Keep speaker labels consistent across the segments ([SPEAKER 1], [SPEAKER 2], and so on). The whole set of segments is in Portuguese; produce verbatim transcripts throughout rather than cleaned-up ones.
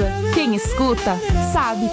[SPEAKER 1] certeza, quem escuta sabe.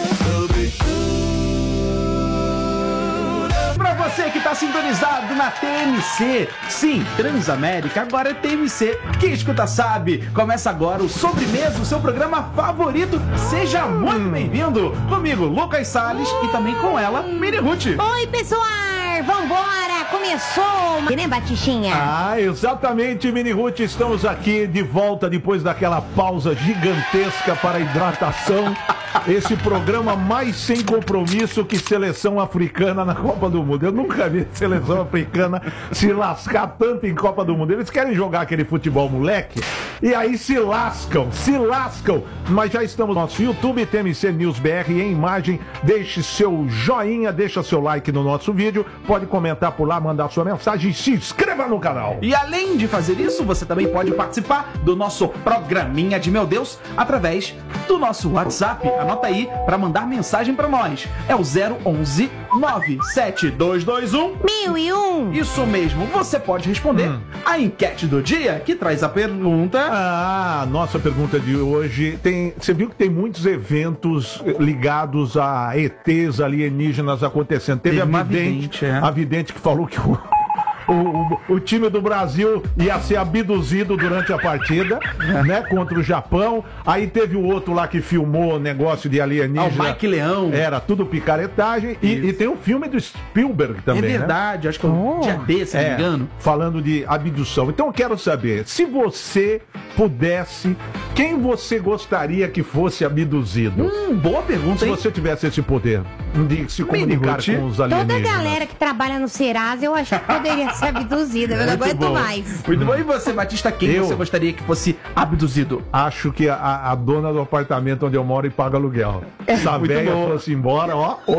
[SPEAKER 2] Pra você que tá sintonizado na T M C, sim, Transamérica, agora é T M C. Quem escuta sabe. Começa agora o Sobremesa, o seu programa favorito. Seja muito bem-vindo. Comigo, Lucas Salles, e também com ela, Mini Ruth.
[SPEAKER 3] Oi, pessoal! Vambora! Começou! Né, Batichinha?
[SPEAKER 4] Ah, exatamente, Mini Ruth. Estamos aqui de volta depois daquela pausa gigantesca para a hidratação. Esse programa mais sem compromisso que seleção africana na Copa do Mundo. Eu nunca vi seleção africana se lascar tanto em Copa do Mundo. Eles querem jogar aquele futebol moleque e aí se lascam, se lascam. Mas já estamos no nosso YouTube, T M C News B R em imagem. Deixe seu joinha, deixa seu like no nosso vídeo. Pode comentar por lá, mandar sua mensagem e se inscreva no canal.
[SPEAKER 2] E além de fazer isso, você também pode participar do nosso programinha de Meu Deus através do nosso WhatsApp. Anota aí para mandar mensagem para nós. É o zero onze nove sete dois dois um
[SPEAKER 3] Mil e um.
[SPEAKER 2] Isso mesmo, você pode responder hum. a enquete do dia, que traz a pergunta.
[SPEAKER 4] Ah, nossa pergunta de hoje tem. Você viu que tem muitos eventos ligados a E Tês alienígenas acontecendo. Teve, Teve a vidente, vidente é. a vidente que falou que o O, o, o time do Brasil ia ser abduzido durante a partida, né, contra o Japão. Aí teve o outro lá que filmou o negócio de alienígena.
[SPEAKER 2] Ah, o Mike Leão.
[SPEAKER 4] Era tudo picaretagem. E, e tem um filme do Spielberg também,
[SPEAKER 2] É verdade, né? Acho que é o dia D, se não me engano.
[SPEAKER 4] Falando de abdução. Então eu quero saber, se você pudesse, quem você gostaria que fosse abduzido?
[SPEAKER 2] Hum, boa pergunta,
[SPEAKER 4] Se
[SPEAKER 2] hein?
[SPEAKER 4] você tivesse esse poder de se comunicar com os alienígenas.
[SPEAKER 3] Toda a galera que trabalha no Serasa, eu acho que poderia ser abduzida. Eu não
[SPEAKER 4] Muito
[SPEAKER 3] aguento
[SPEAKER 4] bom.
[SPEAKER 3] mais.
[SPEAKER 2] Muito bom. E você, Batista, quem
[SPEAKER 4] Eu?
[SPEAKER 2] você gostaria que fosse abduzido?
[SPEAKER 4] Acho que a, a dona do apartamento onde eu moro e paga aluguel. Essa
[SPEAKER 2] muito
[SPEAKER 4] velha
[SPEAKER 2] bom.
[SPEAKER 4] fosse embora, ó. Oh,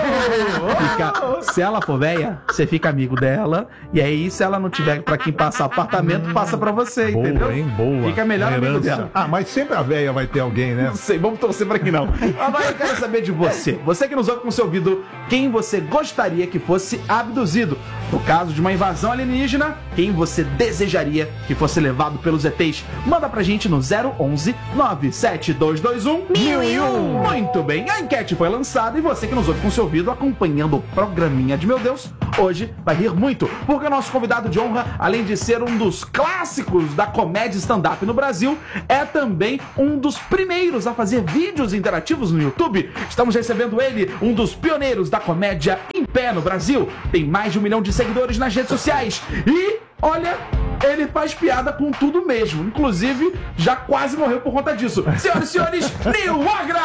[SPEAKER 4] oh,
[SPEAKER 2] Fica- se ela for velha, você fica amigo dela. E aí, se ela não tiver pra quem passar apartamento, passa pra você,
[SPEAKER 4] boa,
[SPEAKER 2] entendeu?
[SPEAKER 4] hein? Boa.
[SPEAKER 2] Fica melhor amigo
[SPEAKER 4] Herança.
[SPEAKER 2] dela.
[SPEAKER 4] Ah, mas sempre a velha vai ter alguém, né?
[SPEAKER 2] Não sei, vamos torcer pra que não. Agora eu quero saber de você. Você que nos ouve com seu ouvido, quem você gostaria que fosse abduzido? No caso de uma invasão alienígena, quem você desejaria que fosse levado pelos E Tês? Manda pra gente no zero onze nove sete dois dois um
[SPEAKER 3] Mil e um.
[SPEAKER 2] Muito bem, a enquete foi lançada e você que nos ouve com seu ouvido acompanhando o programinha de Meu Deus, hoje vai rir muito, porque o nosso convidado de honra, além de ser um dos clássicos da comédia stand-up no Brasil, é também um dos primeiros a fazer vídeos interativos no YouTube. Estamos recebendo ele, um dos pioneiros da comédia em pé no Brasil. Tem mais de um milhão de seguidores nas redes sociais. E, olha, ele faz piada com tudo mesmo. Inclusive, já quase morreu por conta disso. Senhoras e senhores, Nil Agra!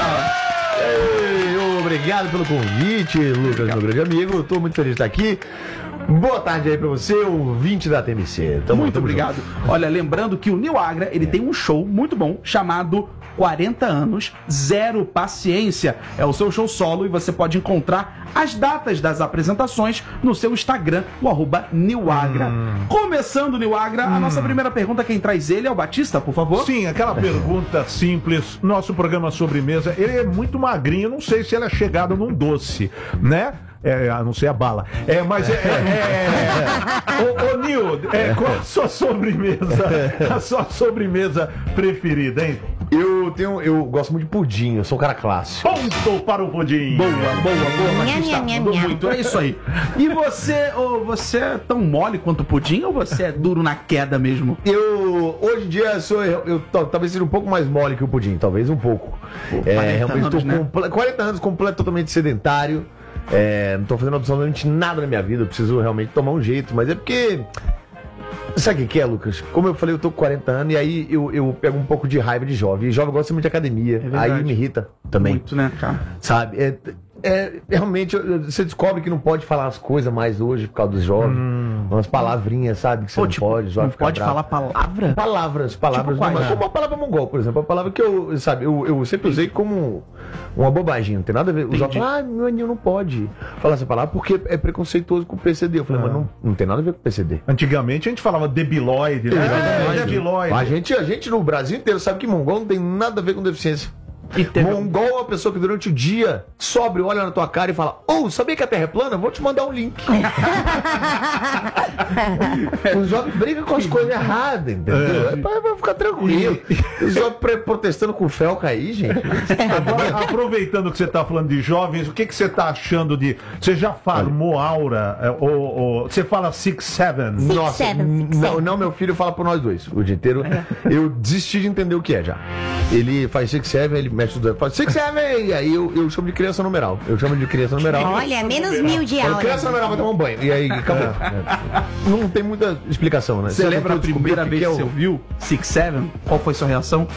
[SPEAKER 5] Ei, obrigado pelo convite, Lucas, meu grande amigo. Estou muito feliz de estar aqui. Boa tarde aí pra você, ouvinte da T M C. Tamo,
[SPEAKER 2] Muito
[SPEAKER 5] tamo
[SPEAKER 2] obrigado.
[SPEAKER 5] junto.
[SPEAKER 2] Olha, lembrando que o Nil Agra, ele tem um show muito bom chamado quarenta anos, Zero Paciência. É o seu show solo e você pode encontrar as datas das apresentações no seu Instagram, o arroba Nilagra. Hum. Começando o Nilagra, hum. a nossa primeira pergunta, quem traz ele é o Batista, por favor.
[SPEAKER 4] Sim, aquela pergunta simples. Nosso programa Sobremesa, ele é muito magrinho, não sei se ele é chegado num doce, né? É, a não ser a bala. É, mas é. é, é ô, ô Nil, é, qual a sua sobremesa? A sua sobremesa preferida, hein?
[SPEAKER 5] Eu tenho. Eu gosto muito de pudim, eu sou um cara clássico.
[SPEAKER 4] Ponto para o pudim.
[SPEAKER 2] Boa, boa, boa, Batista.
[SPEAKER 3] Nham, nham,
[SPEAKER 2] Mandou
[SPEAKER 3] nham.
[SPEAKER 2] muito, é isso aí. E você, ô, você é tão mole quanto o pudim ou você é duro na queda mesmo?
[SPEAKER 5] Eu, hoje em dia, sou, eu, eu tal- talvez seja um pouco mais mole que o pudim, talvez um pouco.
[SPEAKER 2] Pô,
[SPEAKER 5] É,
[SPEAKER 2] quarenta
[SPEAKER 5] realmente
[SPEAKER 2] anos,
[SPEAKER 5] tô
[SPEAKER 2] né?
[SPEAKER 5] comple- quarenta anos, completo, totalmente sedentário. É, não tô fazendo absolutamente nada na minha vida, eu preciso realmente tomar um jeito, mas é porque. Sabe o que que é, Lucas? Como eu falei, eu tô com quarenta anos e aí eu, eu pego um pouco de raiva de jovem. E jovem gosta muito de academia,
[SPEAKER 2] verdade.
[SPEAKER 5] aí me irrita também.
[SPEAKER 2] Muito, né, cara?
[SPEAKER 5] Sabe? É, é, realmente eu- você descobre que não pode falar as coisas mais hoje por causa dos jovens. Umas palavrinhas, sabe? Que você
[SPEAKER 2] Pô,
[SPEAKER 5] não
[SPEAKER 2] tipo,
[SPEAKER 5] pode. os jovens
[SPEAKER 2] não
[SPEAKER 5] ficam
[SPEAKER 2] pode
[SPEAKER 5] bravos.
[SPEAKER 2] falar palavra?
[SPEAKER 5] Palavras, palavras.
[SPEAKER 2] Tipo quais?
[SPEAKER 5] normais. Como a palavra mongol, por exemplo. A palavra que eu, sabe, eu, eu sempre usei como uma bobagem. Não tem nada a ver. Os jovens falam, ah, meu anil não pode falar essa palavra porque é preconceituoso com o P C D. Eu falei, mas não, não tem nada a ver com o P C D.
[SPEAKER 4] Antigamente a gente falava debilóide, né?
[SPEAKER 5] Exatamente.
[SPEAKER 4] É, debilóide.
[SPEAKER 5] A gente, a gente no Brasil inteiro sabe que mongol não tem nada a ver com deficiência.
[SPEAKER 2] E teve-
[SPEAKER 5] Mongol é uma pessoa que durante o dia sobe, olha na tua cara e fala: Ô, sabia que a Terra é plana? Vou te mandar um link. O jovem briga com as coisas erradas, entendeu? É pra, pra ficar tranquilo. O jovem pre- protestando com o Felca aí, gente.
[SPEAKER 4] Agora, aproveitando que você está falando de jovens, o que, que você está achando de... Você já farmou aura? é, Ou, ou- você fala six, seven?
[SPEAKER 3] Six,
[SPEAKER 5] Nossa,
[SPEAKER 3] seven, six,
[SPEAKER 5] não,
[SPEAKER 3] seven.
[SPEAKER 5] não, meu filho fala por nós dois o dia inteiro. Eu desisti de entender o que é já. Ele faz six, seven, ele mexe os dois, faz six, seven, e aí eu, eu chamo de criança numeral. Eu chamo de criança numeral.
[SPEAKER 3] Olha, menos mil de
[SPEAKER 5] Falo,
[SPEAKER 3] aula.
[SPEAKER 5] criança numeral vai tomar um banho. E aí acabou. Não tem muita explicação, né?
[SPEAKER 2] Você
[SPEAKER 5] Sabe
[SPEAKER 2] lembra a
[SPEAKER 5] que eu descobri
[SPEAKER 2] primeira
[SPEAKER 5] que
[SPEAKER 2] vez
[SPEAKER 5] é
[SPEAKER 2] que
[SPEAKER 5] o-
[SPEAKER 2] você ouviu Six Seven? Qual foi sua reação?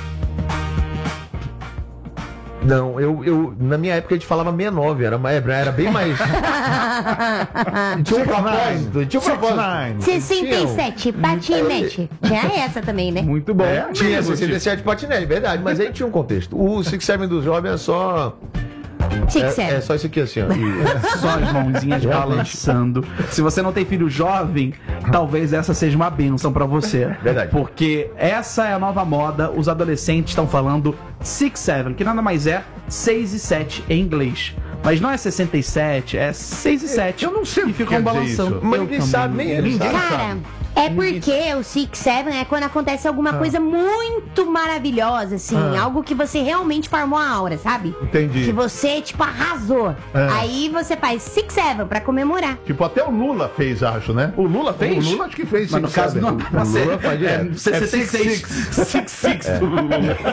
[SPEAKER 5] Não, eu, eu. Na minha época a gente falava sessenta e nove, era, mais- era bem mais. Tinha um propósito. Tinha um propósito.
[SPEAKER 3] sessenta e sete, patinete. Tinha essa também, né?
[SPEAKER 2] Muito bom.
[SPEAKER 5] É, tinha sessenta e sete patinete, verdade, mas aí tinha um contexto. O Six Seven do jovem é só.
[SPEAKER 3] Six,
[SPEAKER 5] É, é
[SPEAKER 3] seven.
[SPEAKER 5] só isso aqui assim, ó. E-
[SPEAKER 2] Só as mãozinhas balançando. Se você não tem filho jovem, talvez essa seja uma bênção pra você.
[SPEAKER 5] Verdade.
[SPEAKER 2] Porque essa é a nova moda. Os adolescentes estão falando six seven, que nada mais é seis e sete em inglês. Mas não é sessenta e sete, é seis e sete.
[SPEAKER 4] Eu não sei o
[SPEAKER 2] E
[SPEAKER 4] que
[SPEAKER 2] ficam
[SPEAKER 4] quer dizer
[SPEAKER 2] balançando.
[SPEAKER 4] isso.
[SPEAKER 5] Mas
[SPEAKER 2] Eu
[SPEAKER 5] ninguém
[SPEAKER 2] também
[SPEAKER 5] sabe,
[SPEAKER 2] não-
[SPEAKER 5] nem eles
[SPEAKER 2] ninguém
[SPEAKER 5] sabem.
[SPEAKER 3] Cara, é porque o Six Seven é quando acontece alguma coisa muito maravilhosa, assim.
[SPEAKER 4] Ah.
[SPEAKER 3] Algo que você realmente farmou a aura, sabe?
[SPEAKER 4] Entendi.
[SPEAKER 3] Que você, tipo, arrasou.
[SPEAKER 4] É.
[SPEAKER 3] Aí você faz Six Seven pra comemorar.
[SPEAKER 4] Tipo, até o Lula fez, acho, né?
[SPEAKER 2] O Lula fez?
[SPEAKER 4] O Lula acho que fez.
[SPEAKER 2] Mas no
[SPEAKER 4] six,
[SPEAKER 2] caso
[SPEAKER 4] seven.
[SPEAKER 2] não.
[SPEAKER 5] O Lula faz direto.
[SPEAKER 2] É sessenta e seis. six six do Lula.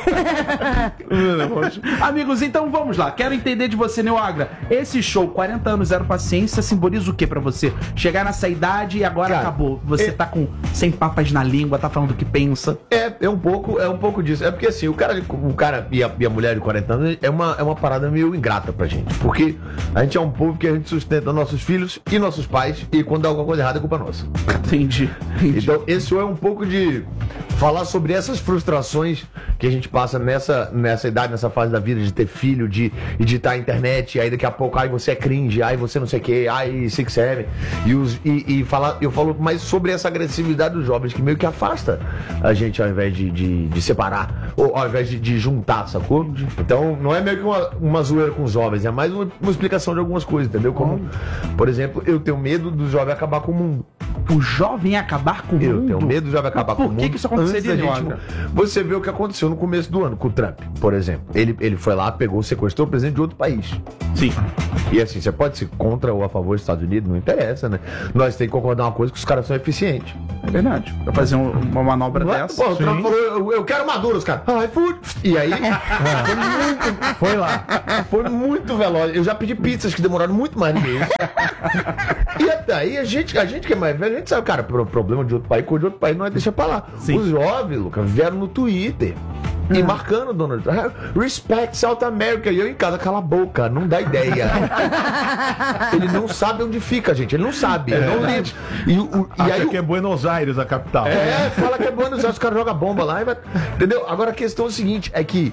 [SPEAKER 2] Amigos, então vamos lá. Quero entender de você, Nil Agra. Esse show, quarenta anos, zero paciência, simboliza o que pra você? Chegar nessa idade e agora
[SPEAKER 5] Cara,
[SPEAKER 2] acabou. Você
[SPEAKER 5] é-
[SPEAKER 2] tá com sem papas na língua, tá falando o que pensa.
[SPEAKER 5] É, é um pouco, é um pouco disso. É porque assim, o cara, o cara e, a, e a mulher de quarenta anos é uma, é uma parada meio ingrata pra gente. Porque a gente é um povo que a gente sustenta nossos filhos e nossos pais, e quando dá alguma coisa errada é culpa nossa.
[SPEAKER 2] Entendi. Entendi.
[SPEAKER 5] Então, esse show é um pouco de falar sobre essas frustrações que a gente passa nessa, nessa idade, nessa fase da vida, de ter filho, de editar a internet, e aí daqui a pouco, ai, você é cringe, ai, você não sei o que, ai, six seven. E, os, e, e falar, eu falo mais sobre essa agressividade dos jovens, que meio que afasta a gente ao invés de, de, de separar, ou ao invés de, de juntar, sacou? Então, não é meio que uma, uma zoeira com os jovens, é mais uma, uma explicação de algumas coisas, entendeu? Como, por exemplo, eu tenho medo do jovem acabar com o mundo.
[SPEAKER 2] O jovem acabar com o
[SPEAKER 5] Eu
[SPEAKER 2] mundo.
[SPEAKER 5] tenho medo de acabar
[SPEAKER 2] Por
[SPEAKER 5] com o
[SPEAKER 2] que
[SPEAKER 5] mundo.
[SPEAKER 2] que isso aconteceria,
[SPEAKER 5] antes da gente-
[SPEAKER 2] Nioga?
[SPEAKER 5] Você vê o que aconteceu no começo do ano com o Trump, por exemplo. Ele, ele foi lá, pegou, sequestrou o presidente de outro país.
[SPEAKER 2] Sim.
[SPEAKER 5] E assim, você pode ser contra ou a favor dos Estados Unidos, não interessa, né? Nós temos que concordar uma coisa, que os caras são eficientes.
[SPEAKER 2] É verdade. Pra fazer um- uma manobra
[SPEAKER 5] Não é?
[SPEAKER 2] dessa.
[SPEAKER 5] Pô, o Trump
[SPEAKER 4] Sim.
[SPEAKER 5] falou, eu, eu quero Maduro, os caras. Ai, fui. E aí, foi muito,
[SPEAKER 4] Foi lá.
[SPEAKER 5] foi muito veloz. Eu já pedi pizzas que demoraram muito mais do que isso. E até aí, a gente, a gente que é mais velho, a gente sabe, cara, pro problema de outro país, coisa de outro país, não é deixa pra lá.
[SPEAKER 2] Sim.
[SPEAKER 5] Os jovens, Lucas, vieram no Twitter. E marcando o Donald Trump. Respect South America. E eu em casa, cala a boca, não dá ideia. Ele não sabe onde fica, gente. Ele não sabe. Ele não lê. E, o- e
[SPEAKER 4] Acha
[SPEAKER 5] aí,
[SPEAKER 4] que é Buenos Aires a capital.
[SPEAKER 5] é, fala que é Buenos Aires, os caras jogam bomba lá e vai. Entendeu? Agora a questão é a seguinte: é que.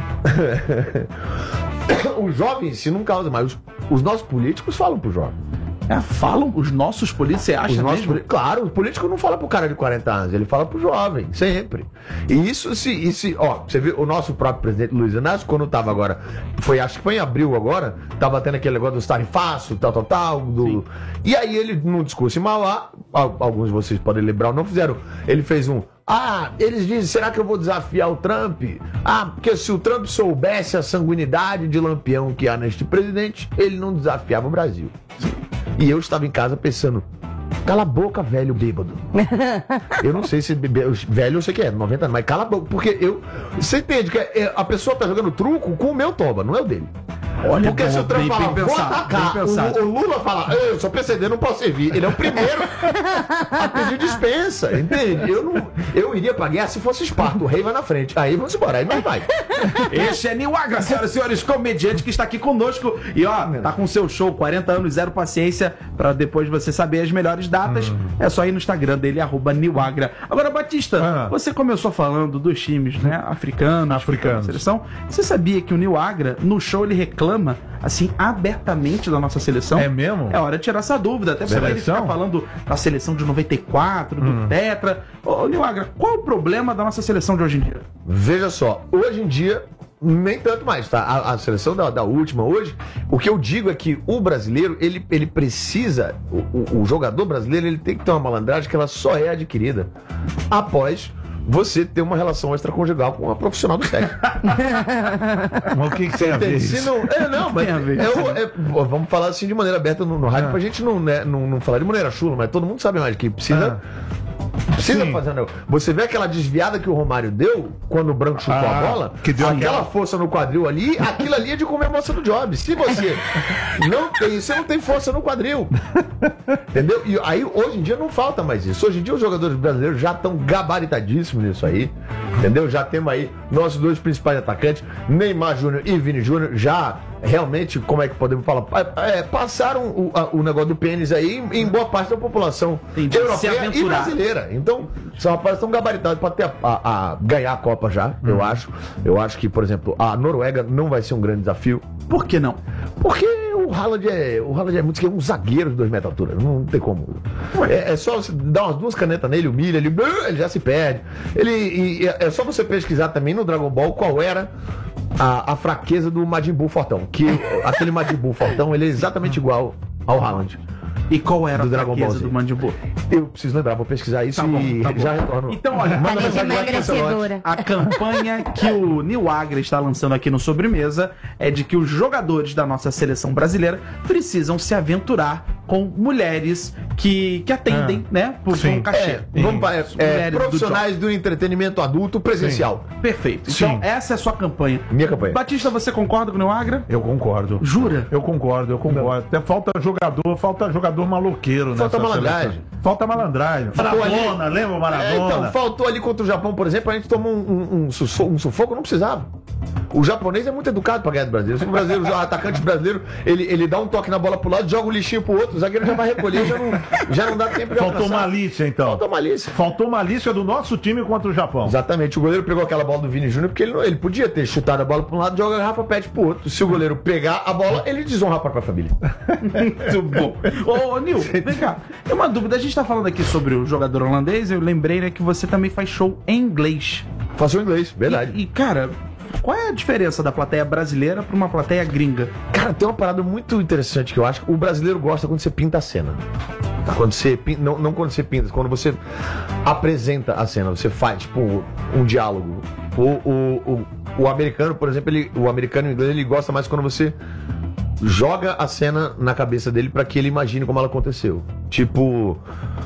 [SPEAKER 5] Os jovens, se não causa, mas os, os nossos políticos falam pro jovem.
[SPEAKER 2] É, falam os nossos políticos, você
[SPEAKER 5] Os
[SPEAKER 2] acha
[SPEAKER 5] nossos
[SPEAKER 2] mesmo?
[SPEAKER 5] poli- Claro, o político não fala pro cara de quarenta anos, ele fala pro jovem, sempre. E isso se, e se ó, você vê o nosso próprio presidente Luiz Inácio, quando tava agora, foi, acho que foi em abril agora, tava tendo aquele negócio dos tarifaços, tal, tal, tal. Do, e aí ele, num discurso em Mauá, al- alguns de vocês podem lembrar, não fizeram, ele fez um. Ah, eles dizem, será que eu vou desafiar o Trump? Ah, porque se o Trump soubesse a sanguinidade de lampião que há neste presidente, ele não desafiava o Brasil. E eu estava em casa pensando, cala a boca, velho bêbado. Eu não sei se bebê, velho eu sei que é, noventa anos, mas cala a boca, porque eu. Você entende que é- a pessoa tá jogando truco com o meu toba, não é o dele.
[SPEAKER 2] Olha,
[SPEAKER 5] Porque
[SPEAKER 2] bom,
[SPEAKER 5] se o Trump
[SPEAKER 2] bem-
[SPEAKER 5] fala,
[SPEAKER 2] bem
[SPEAKER 5] vou
[SPEAKER 2] pensado,
[SPEAKER 5] atacar,
[SPEAKER 2] bem pensado.
[SPEAKER 5] o, o Lula fala, eu sou P C D, não posso servir. Ele é o primeiro a pedir dispensa, entende? Eu, não, eu iria pra guerra se fosse Esparta, o rei vai na frente. Aí vamos embora, aí nós vai.
[SPEAKER 2] Este é Nil Agra, senhoras e senhores, comediante que está aqui conosco. E ó, tá com seu show, quarenta anos, zero paciência. Pra depois você saber as melhores datas, é só ir no Instagram dele, arroba Nil Agra. Agora, Batista,
[SPEAKER 4] Ah.
[SPEAKER 2] você começou falando dos times, né? Africanos,
[SPEAKER 4] Africanos.
[SPEAKER 2] seleção. Você sabia que o Nil Agra, no show, ele reclama, assim, abertamente da nossa seleção?
[SPEAKER 4] É mesmo?
[SPEAKER 2] É hora de tirar essa dúvida. Até pra ele
[SPEAKER 4] Seleção?
[SPEAKER 2] ficar falando da seleção de noventa e quatro, do Tetra. Ô, Nil Agra, qual o problema da nossa seleção de hoje em dia?
[SPEAKER 5] Veja só, hoje em dia, nem tanto mais, tá? A, a seleção da, da última hoje, o que eu digo é que o brasileiro, ele, ele precisa, o, o, o jogador brasileiro, ele tem que ter uma malandragem que ela só é adquirida após você ter uma relação extraconjugal com uma profissional do sexo.
[SPEAKER 4] Mas o que, que tem a ver
[SPEAKER 5] Se
[SPEAKER 4] isso?
[SPEAKER 5] não, é, não, mas
[SPEAKER 2] Tem a ver.
[SPEAKER 5] é o- é- vamos falar assim de maneira aberta no, no rádio,
[SPEAKER 4] Ah.
[SPEAKER 5] pra gente não, né, não, não falar de maneira chula, mas todo mundo sabe mais que precisa. Precisa
[SPEAKER 4] Sim.
[SPEAKER 5] fazer um negócio. Você vê aquela desviada que o Romário deu quando o Branco chutou
[SPEAKER 4] Ah,
[SPEAKER 5] a bola?
[SPEAKER 4] que deu
[SPEAKER 5] aquela
[SPEAKER 4] aquela-
[SPEAKER 5] força no quadril ali, aquilo ali é de comer a moça do job. Se você não tem, você não tem força no quadril. Entendeu? E aí, hoje em dia, não falta mais isso. Hoje em dia, os jogadores brasileiros já estão gabaritadíssimos nisso aí. Entendeu? Já temos aí nossos dois principais atacantes, Neymar Júnior e Vini Júnior, já realmente, como é que podemos falar? É, passaram o, a- o negócio do pênis aí em, em boa parte da população
[SPEAKER 2] Entendi. Se
[SPEAKER 5] europeia e
[SPEAKER 2] aventurar.
[SPEAKER 5] brasileira. Então, são rapazes que estão gabaritados para ter a, a- a- ganhar a Copa já, eu acho. Eu acho que, por exemplo, a Noruega não vai ser um grande desafio,
[SPEAKER 2] Por que não?
[SPEAKER 5] porque o Haaland é, o Haaland é muito que é um zagueiro de dois metros de altura, não tem como. É, é só você dar umas duas canetas nele, humilha, ele, ele já se perde. Ele, e é é só você pesquisar também no Dragon Ball qual era a, a fraqueza do Majin Buu Fortão, que aquele Majin Buu Fortão, ele é exatamente igual ao Haaland.
[SPEAKER 2] E qual era
[SPEAKER 5] Do
[SPEAKER 2] a
[SPEAKER 5] Dragon
[SPEAKER 2] fraqueza
[SPEAKER 5] Ball Z.
[SPEAKER 2] do Mandibu?
[SPEAKER 5] Eu preciso lembrar, vou pesquisar isso
[SPEAKER 2] Tá bom,
[SPEAKER 5] e
[SPEAKER 2] tá bom.
[SPEAKER 5] já retorno.
[SPEAKER 2] Então, olha,
[SPEAKER 5] Manda
[SPEAKER 3] Talento
[SPEAKER 5] mensagem lá pro Ancelotti.
[SPEAKER 3] emagrecedora.
[SPEAKER 2] A campanha que o Nil Agra está lançando aqui no Sobremesa é de que os jogadores da nossa seleção brasileira precisam se aventurar com mulheres que, que atendem,
[SPEAKER 4] Ah,
[SPEAKER 2] né? Por
[SPEAKER 4] sim.
[SPEAKER 2] um cachê.
[SPEAKER 5] É, vamos para, é,
[SPEAKER 2] Mulheres do
[SPEAKER 5] profissionais do, entretenimento adulto presencial.
[SPEAKER 2] Perfeito.
[SPEAKER 4] Sim.
[SPEAKER 2] Então, essa é a sua campanha.
[SPEAKER 5] Minha campanha.
[SPEAKER 2] Batista, você concorda com o Nil Agra?
[SPEAKER 4] Eu concordo.
[SPEAKER 2] Jura?
[SPEAKER 4] Eu concordo, eu concordo. Até falta jogador, falta jogador maloqueiro
[SPEAKER 5] Falta
[SPEAKER 4] nessa
[SPEAKER 5] malandragem.
[SPEAKER 4] seleção. Falta malandragem.
[SPEAKER 5] Faltou
[SPEAKER 4] Maradona,
[SPEAKER 5] ali-
[SPEAKER 4] lembra o
[SPEAKER 5] É,
[SPEAKER 4] Maradona?
[SPEAKER 5] então, faltou ali contra o Japão, por exemplo, a gente tomou um, um, um sufoco, um sufoco, não precisava. O japonês é muito educado pra ganhar do brasileiro. Se o brasileiro, o atacante brasileiro, ele, ele dá um toque na bola pro lado, joga o lixinho pro outro, o zagueiro já vai recolher, já não, já não dá tempo de
[SPEAKER 4] Faltou
[SPEAKER 5] alcançar.
[SPEAKER 4] malícia, então.
[SPEAKER 5] Faltou malícia.
[SPEAKER 4] Faltou malícia do nosso time contra o Japão.
[SPEAKER 5] Exatamente, o goleiro pegou aquela bola do Vini Júnior porque ele, não- ele podia ter chutado a bola para um lado e joga a garrafa pet pro outro. Se o goleiro pegar a bola, ele desonra a própria família.
[SPEAKER 2] Muito bom. Ô, ô, Nil, vem cá. Tem uma dúvida. A gente tá falando aqui sobre o jogador holandês. Eu lembrei, né, que você também faz show em inglês.
[SPEAKER 5] Faça o inglês, verdade.
[SPEAKER 2] E, e, cara, qual é a diferença da plateia brasileira pra uma plateia gringa?
[SPEAKER 5] Cara, tem uma parada muito interessante que eu acho que o brasileiro gosta quando você pinta a cena. Quando você pinta, não, não quando você pinta, quando você apresenta a cena, você faz, tipo, um diálogo. O, o, o, o americano, por exemplo, ele, o americano e o inglês, ele gosta mais quando você joga a cena na cabeça dele pra que ele imagine como ela aconteceu. Tipo,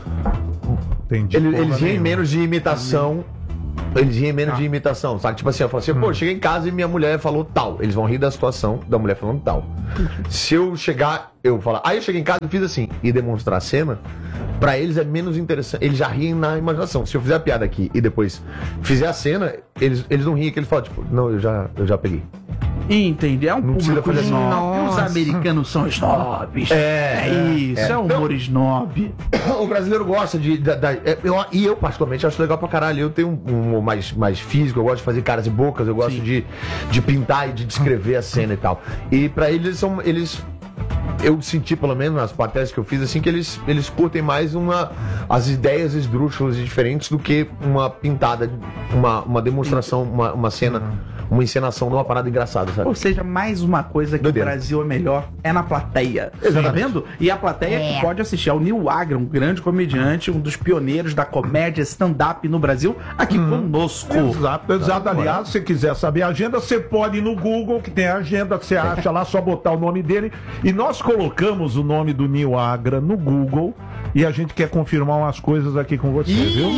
[SPEAKER 4] Entendi.
[SPEAKER 5] ele,
[SPEAKER 4] porra
[SPEAKER 5] eles riem
[SPEAKER 4] nenhuma.
[SPEAKER 5] menos de imitação. Eles riem menos de imitação, sabe? Tipo assim, eu falo assim, pô, cheguei em casa e minha mulher falou tal. Eles vão rir da situação da mulher falando tal. Se eu chegar, eu falar, aí eu cheguei em casa e fiz assim, e demonstrar a cena, pra eles é menos interessante. Eles já riem na imaginação. Se eu fizer a piada aqui e depois fizer a cena, eles, eles não riem, que eles falam, tipo, não, eu já, eu já peguei.
[SPEAKER 2] Entendi. É um
[SPEAKER 5] Não precisa
[SPEAKER 2] público
[SPEAKER 5] fazer assim.
[SPEAKER 2] snob. Os americanos são snobs.
[SPEAKER 5] É,
[SPEAKER 2] É isso, é,
[SPEAKER 5] é.
[SPEAKER 2] humor snob.
[SPEAKER 5] O brasileiro gosta de. Da, da- é, eu- e eu, particularmente, acho legal pra caralho. Eu tenho um, um humor mais, mais físico, eu gosto de fazer caras e bocas, eu gosto de, de pintar e de descrever a cena e tal. E pra eles, eles são. Eles, eu senti, pelo menos nas plateias que eu fiz, assim, que eles, eles curtem mais uma, as ideias esdrúxulas e diferentes do que uma pintada, uma, uma demonstração, uma, uma cena, uma encenação de uma parada engraçada, sabe?
[SPEAKER 2] Ou seja, mais uma coisa que
[SPEAKER 5] Doideira.
[SPEAKER 2] o Brasil é melhor é na plateia. Tá
[SPEAKER 5] Exatamente.
[SPEAKER 2] vendo? E a plateia
[SPEAKER 3] É.
[SPEAKER 2] que pode assistir ao Nil Agra, um grande comediante, um dos pioneiros da comédia stand-up no Brasil, aqui conosco.
[SPEAKER 4] Exato, exato. Aliás, se você quiser saber a agenda, você pode ir no Google, que tem a agenda, você acha lá, só botar o nome dele. E nós colocamos o nome do Nil Agra no Google e a gente quer confirmar umas coisas aqui com você, viu?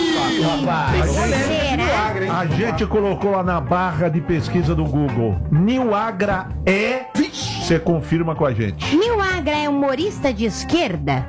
[SPEAKER 3] Será?
[SPEAKER 4] A gente colocou lá na barra de pesquisa do Google. Nil Agra é. Você confirma com a gente.
[SPEAKER 3] Nil Agra é humorista de esquerda?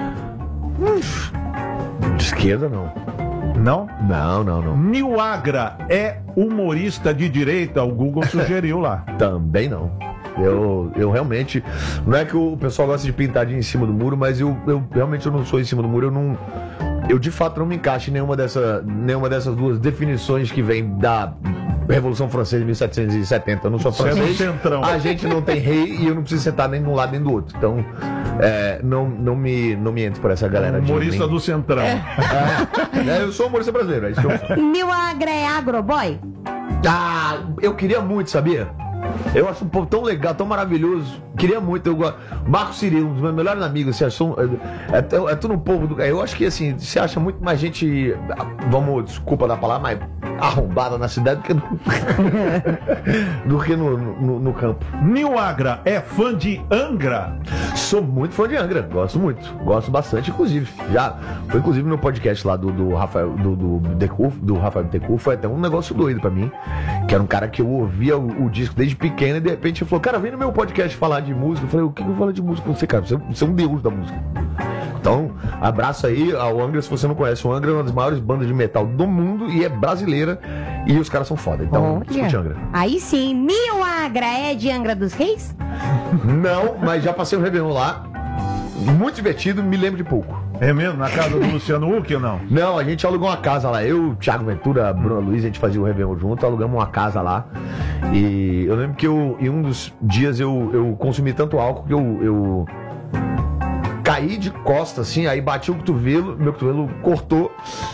[SPEAKER 5] De esquerda, não.
[SPEAKER 4] Não?
[SPEAKER 5] Não, não, não.
[SPEAKER 4] Nil Agra é humorista de direita, o Google sugeriu lá.
[SPEAKER 5] Também não. Eu, eu realmente. Não é que o pessoal gosta de pintar de em cima do muro, mas eu, eu realmente eu não sou em cima do muro, eu não. Eu de fato não me encaixo em nenhuma, dessa, nenhuma dessas duas definições que vem da Revolução Francesa de mil setecentos e setenta. Eu não sou
[SPEAKER 4] Você é do
[SPEAKER 5] francês.
[SPEAKER 4] centrão.
[SPEAKER 5] A gente não tem rei e eu não preciso sentar nem de um lado nem do outro. Então, é, não, não, me, não me entre por essa galera de.
[SPEAKER 4] Humorista
[SPEAKER 5] nem-
[SPEAKER 4] do Centrão.
[SPEAKER 5] É, eu sou humorista brasileiro, é isso que eu.
[SPEAKER 3] Nil Agra é agroboy?
[SPEAKER 5] Ah, eu queria muito, sabia? Eu acho um povo tão legal, tão maravilhoso. Queria muito. Eu gosto. Marco Cirilo, um dos meus melhores amigos. Você achou, é, é, é tudo um povo do. Eu acho que assim, você acha muito mais gente. Vamos, desculpa da palavra, mas arrombada na cidade do que no, do que no, no, no campo.
[SPEAKER 4] Nil Agra é fã de Angra?
[SPEAKER 5] Sou muito fã de Angra, gosto muito. Gosto bastante, inclusive. Já foi inclusive no podcast lá do, do Rafael do, do, Decur, do Rafael Decur, foi até um negócio doido pra mim. Que era um cara que eu ouvia o, o disco desde pequeno e de repente ele falou, cara, vem no meu podcast falar de música. Eu falei, o que eu falo de música com você, cara? Você, você é um deus da música. Então, abraço aí ao Angra, se você não conhece. O Angra é uma das maiores bandas de metal do mundo e é brasileira. E os caras são foda. Então, escute Angra.
[SPEAKER 3] Aí sim, Nil Agra é de Angra dos Reis?
[SPEAKER 5] Não, mas já passei o Réveillon lá. Muito divertido, me lembro de pouco.
[SPEAKER 4] É mesmo? Na casa do Luciano Huck ou não?
[SPEAKER 5] Não, a gente alugou uma casa lá. Eu, Thiago Ventura, a Bruna Luiz, a gente fazia o Réveillon junto, alugamos uma casa lá. E eu lembro que eu, em um dos dias eu, eu consumi tanto álcool que eu, eu caí de costas, assim, aí bati o cotovelo, meu cotovelo cortou.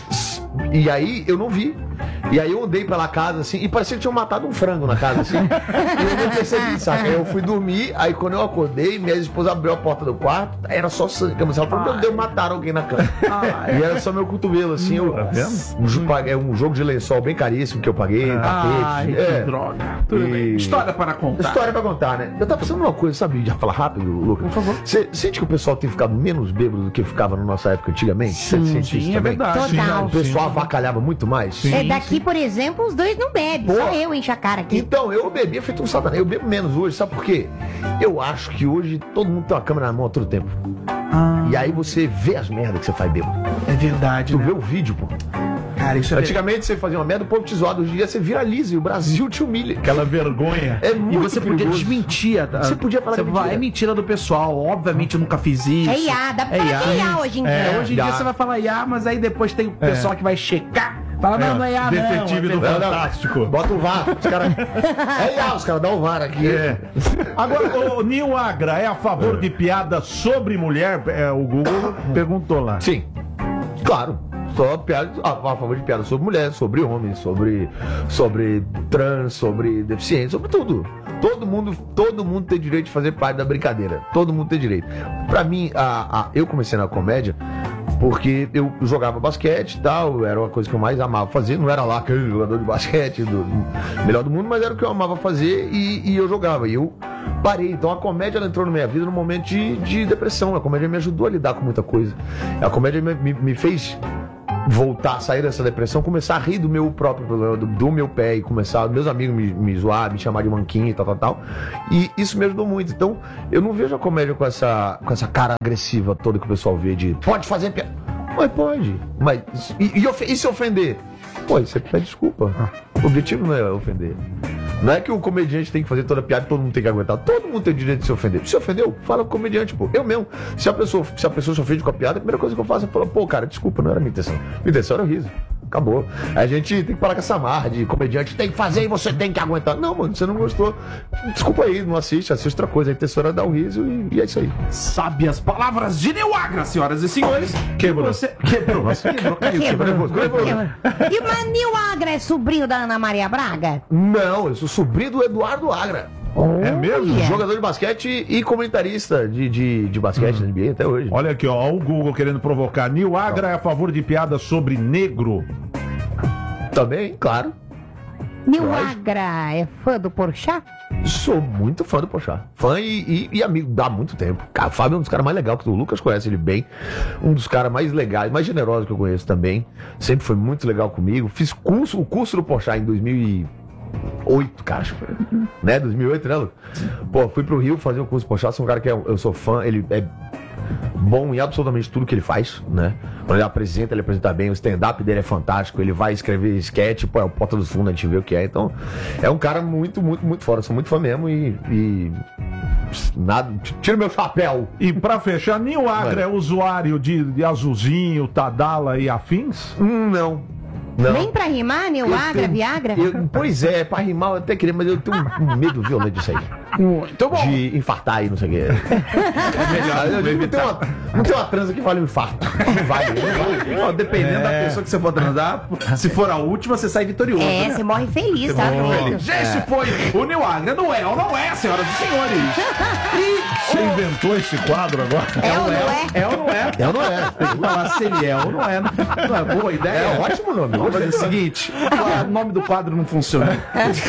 [SPEAKER 5] E aí eu não vi. E aí eu andei pela casa, assim, e parecia que tinham matado um frango na casa, assim. E eu não percebi, saca? Aí eu fui dormir, aí quando eu acordei, minha esposa abriu a porta do quarto, era só sangue. Ela falou, meu Deus, mataram alguém na cama. Ai. E era só meu cotovelo, assim. Eu,
[SPEAKER 4] tá vendo?
[SPEAKER 5] Um, é um jogo de lençol bem caríssimo que eu paguei,
[SPEAKER 2] Ai,
[SPEAKER 5] tapete.
[SPEAKER 2] que
[SPEAKER 5] É.
[SPEAKER 2] droga. Tudo
[SPEAKER 5] E-
[SPEAKER 2] bem. História para contar.
[SPEAKER 5] História pra contar, né? Eu tava pensando numa coisa, sabe? Já falar rápido, Lucas. Por favor. Você sente que o pessoal tem ficado menos bêbado do que ficava na nossa época antigamente? Você
[SPEAKER 2] Sim,
[SPEAKER 5] sente
[SPEAKER 2] sim,
[SPEAKER 5] isso
[SPEAKER 2] é
[SPEAKER 5] também?
[SPEAKER 2] verdade.
[SPEAKER 3] Total.
[SPEAKER 5] O pessoal avacalhava muito mais?
[SPEAKER 3] É daqui, por exemplo, os dois não bebem. Só
[SPEAKER 5] Pô.
[SPEAKER 3] eu encho a cara aqui.
[SPEAKER 5] Então, eu bebia feito um satanás. Eu bebo menos hoje, sabe por quê? Eu acho que hoje todo mundo tem uma câmera na mão a todo tempo.
[SPEAKER 2] Ah,
[SPEAKER 5] E aí você vê as merdas que você faz bêbado.
[SPEAKER 2] é verdade,
[SPEAKER 5] Tu
[SPEAKER 2] né?
[SPEAKER 5] vê o vídeo, pô.
[SPEAKER 2] Cara, isso é verdade.
[SPEAKER 5] Antigamente você fazia uma merda, o povo te zoava. Hoje em dia você viraliza e o Brasil te humilha.
[SPEAKER 4] Aquela vergonha.
[SPEAKER 5] É
[SPEAKER 2] E
[SPEAKER 5] muito
[SPEAKER 2] você podia
[SPEAKER 5] perigoso.
[SPEAKER 2] desmentir. a-
[SPEAKER 5] Você podia falar
[SPEAKER 2] você
[SPEAKER 5] que é mentira.
[SPEAKER 2] vai- É mentira do pessoal. Obviamente eu nunca fiz isso.
[SPEAKER 3] É I A, dá pra
[SPEAKER 2] É
[SPEAKER 3] falar
[SPEAKER 2] I A.
[SPEAKER 3] que é I A hoje em
[SPEAKER 2] É,
[SPEAKER 3] dia.
[SPEAKER 2] hoje em
[SPEAKER 5] Dá.
[SPEAKER 2] dia você vai falar I A, mas aí depois tem o pessoal que vai checar. Fala, não, não é I A,
[SPEAKER 4] Detetive
[SPEAKER 2] não.
[SPEAKER 4] do
[SPEAKER 2] é
[SPEAKER 5] Não, não.
[SPEAKER 4] Fantástico.
[SPEAKER 5] Bota o V A R. Os caras. É, ah, os caras dão o V A R aqui.
[SPEAKER 4] É. Agora, o Nil Agra é a favor de piada sobre mulher? É, o Google perguntou lá.
[SPEAKER 5] Sim. Claro. Só piada, a, a favor de piada sobre mulher, sobre homem, sobre, sobre trans, sobre deficiente, sobre tudo. Todo mundo, todo mundo tem direito de fazer parte da brincadeira. Todo mundo tem direito. Pra mim, a, a, eu comecei na comédia porque eu jogava basquete e tal, era uma coisa que eu mais amava fazer. Não era lá aquele jogador de basquete do, do melhor do mundo, mas era o que eu amava fazer e, e eu jogava. E eu parei. Então a comédia ela entrou na minha vida num momento de, de depressão. A comédia me ajudou a lidar com muita coisa. A comédia me, me, me fez voltar, sair dessa depressão, começar a rir do meu próprio problema, do, do meu pé e começar, meus amigos me, me zoar, me chamar de manquinho e tal, tal, tal. E isso me ajudou muito. Então, eu não vejo a comédia com essa, com essa cara agressiva toda que o pessoal vê de pode fazer piada. Mas pode. Mas, e, e, ofe- e se ofender? Pô, você pede desculpa. O objetivo não é ofender. Não é que o comediante tem que fazer toda piada e todo mundo tem que aguentar. Todo mundo tem o direito de se ofender. Se ofendeu, fala com o comediante, pô. Eu mesmo. Se a pessoa, se a pessoa se ofende com a piada, a primeira coisa que eu faço é falar, pô, cara, desculpa, não era minha intenção. Minha intenção era o riso. Acabou. A gente tem que parar com essa marra de comediante tem que fazer e você tem que aguentar. Não, mano, você não gostou. Desculpa aí, não assiste, assiste outra coisa. A intenção era dar o riso e, e é isso aí.
[SPEAKER 2] Sabe as palavras de Nil Agra, senhoras e senhores.
[SPEAKER 4] Quebrou.
[SPEAKER 2] Você... Quebrou. Você quebrou, caiu,
[SPEAKER 3] Quebrou.
[SPEAKER 2] quebrou. Quebrou.
[SPEAKER 3] E o Nil Agra é sobrinho da Ana Maria Braga?
[SPEAKER 5] Não, eu sou sobrinho do Eduardo Agra.
[SPEAKER 4] É mesmo?
[SPEAKER 3] Olha.
[SPEAKER 5] Jogador de basquete e comentarista de, de, de basquete na N B A até hoje.
[SPEAKER 4] Olha aqui, ó, o Google querendo provocar. Nil Agra é a favor de piada sobre negro?
[SPEAKER 5] Também, claro.
[SPEAKER 3] Nil
[SPEAKER 5] Lógico.
[SPEAKER 3] Agra é fã do Porchat?
[SPEAKER 5] Sou muito fã do Porchat. Fã e, e, e amigo há muito tempo. Cara, o Fábio é um dos caras mais legais que o Lucas conhece ele bem. Um dos caras mais legais, mais generosos que eu conheço também. Sempre foi muito legal comigo. Fiz curso, o curso do Porchat em dois mil e oito, cara. Acho que foi. Né? dois mil e oito, né, Lucas? Pô, fui pro Rio fazer o curso do Porchat. Sou um cara que é- eu sou fã. Ele é bom em absolutamente tudo que ele faz, né? Quando ele apresenta, ele apresenta bem. O stand-up dele é fantástico. Ele vai escrever sketch, pô, é o Porta dos Fundos, a gente vê o que é. Então, é um cara muito, muito, muito fora. Eu sou muito fã mesmo e... e nada, tira meu chapéu.
[SPEAKER 4] E pra fechar, Nil Agra
[SPEAKER 5] Vai.
[SPEAKER 4] é usuário de, de Azulzinho, Tadala e afins?
[SPEAKER 5] Hum, não. Não.
[SPEAKER 3] Nem pra rimar, Nil,
[SPEAKER 5] Eu
[SPEAKER 3] Agra,
[SPEAKER 5] tenho-
[SPEAKER 3] Viagra?
[SPEAKER 5] eu- pois é, pra rimar eu até queria, mas eu tenho um medo violento disso aí.
[SPEAKER 2] Muito bom.
[SPEAKER 5] De infartar aí, não sei o quê. É melhor. Eu digo, não, tem uma, não tem uma transa que vale um infarto. Não vale, não vale.
[SPEAKER 2] Ó, dependendo da pessoa que você for transar, se for a última, você sai vitorioso.
[SPEAKER 3] É,
[SPEAKER 2] né?
[SPEAKER 3] você morre feliz, tá?
[SPEAKER 2] Gente, esse foi o Nil Agra. Não é ou não é, senhoras e senhores? E
[SPEAKER 4] Você inventou esse quadro agora?
[SPEAKER 3] É ou não é?
[SPEAKER 2] é ou não é?
[SPEAKER 5] É ou não é?
[SPEAKER 2] Tem que falar se ele é ou não é. Não não é boa ideia?
[SPEAKER 5] É ótimo nome.
[SPEAKER 2] Vamos fazer o seguinte: o nome do quadro não funciona.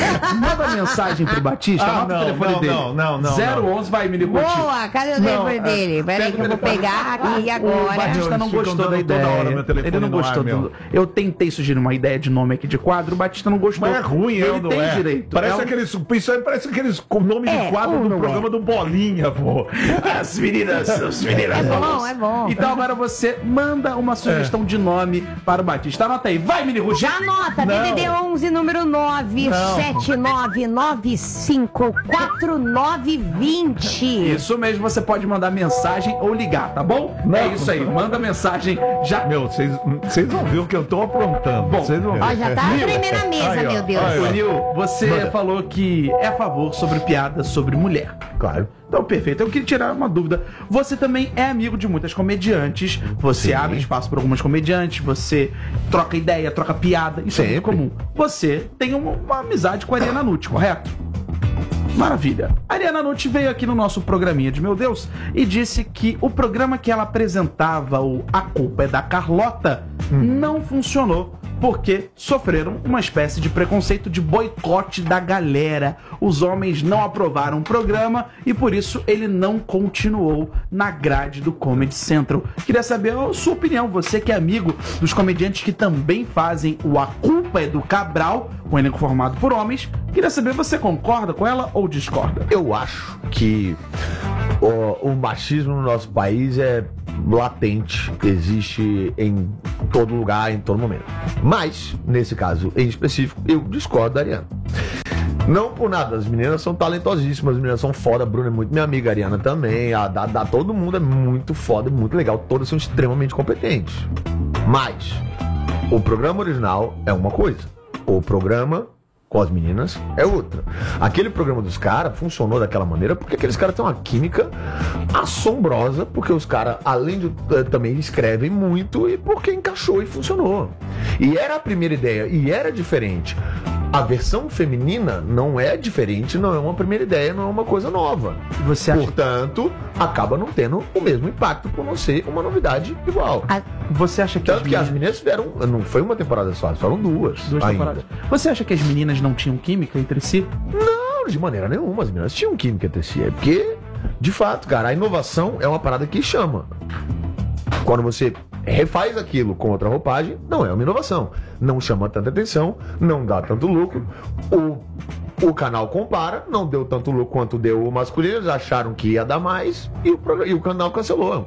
[SPEAKER 2] Manda mensagem pro Batista,
[SPEAKER 4] Ah,
[SPEAKER 2] anota
[SPEAKER 4] não,
[SPEAKER 2] o telefone
[SPEAKER 4] não,
[SPEAKER 2] dele.
[SPEAKER 4] não, não, não,
[SPEAKER 2] zero onze, vai, Mini Ruth.
[SPEAKER 3] Boa, cadê o telefone dele? Peraí que eu vou pegar aqui
[SPEAKER 2] O
[SPEAKER 3] agora.
[SPEAKER 2] Batista não
[SPEAKER 4] Eles ficam
[SPEAKER 2] gostou
[SPEAKER 4] dando
[SPEAKER 2] da
[SPEAKER 4] toda
[SPEAKER 2] ideia.
[SPEAKER 4] hora meu telefone
[SPEAKER 2] Ele não
[SPEAKER 4] no ar,
[SPEAKER 2] gostou.
[SPEAKER 4] meu.
[SPEAKER 2] do... Eu tentei sugerir uma ideia de nome aqui de quadro, o Batista não gostou.
[SPEAKER 4] Mas é ruim,
[SPEAKER 2] ele
[SPEAKER 4] eu não
[SPEAKER 2] tem
[SPEAKER 4] é.
[SPEAKER 2] direito.
[SPEAKER 4] Parece
[SPEAKER 2] É um-
[SPEAKER 4] aqueles. Isso aí parece aqueles nomes
[SPEAKER 3] É,
[SPEAKER 4] de quadro
[SPEAKER 3] ou
[SPEAKER 4] do
[SPEAKER 3] não
[SPEAKER 4] programa do Bolinha, pô.
[SPEAKER 2] As meninas, as meninas.
[SPEAKER 3] É bom, é bom.
[SPEAKER 2] Então agora você manda uma sugestão de nome para o Batista. Anota aí. Vai, Mini Ruth.
[SPEAKER 3] Já anota, D D D onze, número nove sete nove nove cinco quatro nove dois zero.
[SPEAKER 2] Isso mesmo, você pode mandar mensagem ou ligar, tá bom? É isso aí, manda mensagem já.
[SPEAKER 4] Meu, vocês vocês vão ver o que eu tô aprontando.
[SPEAKER 2] Bom,
[SPEAKER 4] Vocês vão ver.
[SPEAKER 3] Ó, já tá tremendo a mesa,
[SPEAKER 4] Aí, ó.
[SPEAKER 3] meu Deus.
[SPEAKER 4] Aí,
[SPEAKER 2] Ô, Nil, você falou que é a favor sobre piadas sobre mulher.
[SPEAKER 5] Claro.
[SPEAKER 2] Então, perfeito. Eu queria tirar uma dúvida. Você também é amigo de muitas comediantes. Você
[SPEAKER 5] Sim.
[SPEAKER 2] abre espaço para algumas comediantes. Você troca ideia, troca piada. Isso é muito
[SPEAKER 5] Sempre.
[SPEAKER 2] comum. Você tem uma, uma amizade com a Ariana Nutti, correto? Maravilha. A Ariana Nutti veio aqui no nosso programinha de Meu Deus e disse que o programa que ela apresentava, o A Culpa é da Carlota, não funcionou. Porque sofreram uma espécie de preconceito de boicote da galera. Os homens não aprovaram o programa e por isso ele não continuou na grade do Comedy Central. Queria saber a sua opinião, você que é amigo dos comediantes que também fazem o A Culpa é do Cabral, um elenco formado por homens. Queria saber, você concorda com ela ou discorda?
[SPEAKER 5] Eu acho que o, o machismo no nosso país é latente, existe em todo lugar, em todo momento. Mas, nesse caso em específico, eu discordo da Ariana. Não por nada, as meninas são talentosíssimas, as meninas são foda, a Bruna é muito minha amiga, a Ariana também, a da, da todo mundo é muito foda, muito legal, todas são extremamente competentes. Mas, o programa original é uma coisa, o programa com as meninas é outra. Aquele programa dos caras funcionou daquela maneira porque aqueles caras têm uma química assombrosa, porque os caras, além de uh, também escrevem muito e porque encaixou e funcionou. E era a primeira ideia, e era diferente. A versão feminina não é diferente, não é uma primeira ideia, não é uma coisa nova.
[SPEAKER 2] Você acha,
[SPEAKER 5] Portanto, acaba não tendo o mesmo impacto por não ser uma novidade igual.
[SPEAKER 3] A-
[SPEAKER 2] você acha que
[SPEAKER 5] Tanto
[SPEAKER 2] as
[SPEAKER 5] que as
[SPEAKER 2] meninas...
[SPEAKER 5] meninas fizeram, não foi uma temporada só, foram duas.
[SPEAKER 2] Duas
[SPEAKER 5] ainda.
[SPEAKER 2] temporadas. Você acha que as meninas não tinham química entre si?
[SPEAKER 5] Não, de maneira nenhuma. As meninas tinham química entre si. É porque, de fato, cara, a inovação é uma parada que chama. Quando você refaz aquilo com outra roupagem, não é uma inovação. Não chama tanta atenção, não dá tanto lucro. O, o canal compara, não deu tanto lucro quanto deu o masculino, eles acharam que ia dar mais e o, programa- e o canal cancelou.